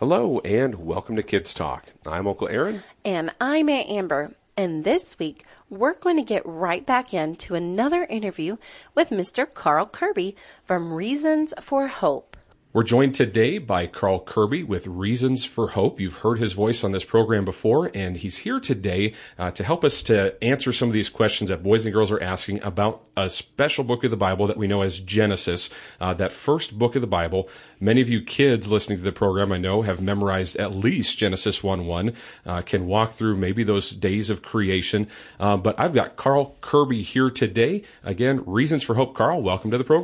Hello, and welcome to Kids Talk. I'm Uncle Aaron. And I'm Aunt Amber. And this week, we're going to get right back into another interview with Mr. Carl Kirby from Reasons for Hope. We're joined today by Carl Kirby with Reasons for Hope. You've heard his voice on this program before, and he's here today to help us to answer some of these questions that boys and girls are asking about a special book of the Bible that we know as Genesis, that first book of the Bible. Many of you kids listening to the program, I know, have memorized at least Genesis 1:1, can walk through maybe those days of creation. But I've got Carl Kirby here today. Again, Reasons for Hope. Carl, welcome to the program.